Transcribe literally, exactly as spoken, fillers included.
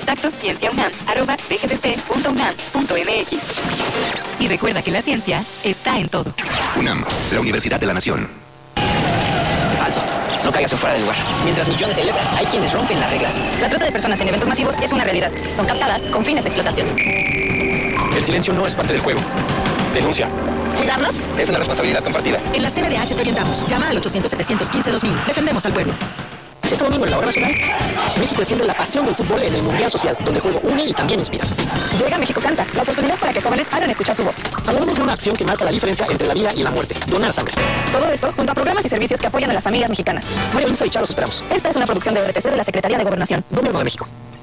Contactos cienciaunam arroba b g d c punto unam punto m x. Y recuerda que la ciencia está en todo. UNAM, la Universidad de la Nación. Alto. No caigas fuera del lugar. Mientras millones celebran, hay quienes rompen las reglas. La trata de personas en eventos masivos es una realidad. Son captadas con fines de explotación. El silencio no es parte del juego. Denuncia. ¿Cuidarnos? Es una responsabilidad compartida. En la C B D H te orientamos. Llama al ochocientos, setecientos quince, dos mil. Defendemos al pueblo. Este domingo en la hora nacional, México enciende la pasión del fútbol en el Mundial Social, donde el juego une y también inspira. Llega México Canta, la oportunidad para que jóvenes hagan escuchar su voz. Hablaremos de una acción que marca la diferencia entre la vida y la muerte, donar sangre. Todo esto junto a programas y servicios que apoyan a las familias mexicanas. María Luisa y Charo los esperamos. Esta es una producción de R T C de la Secretaría de Gobernación. Gobierno de México.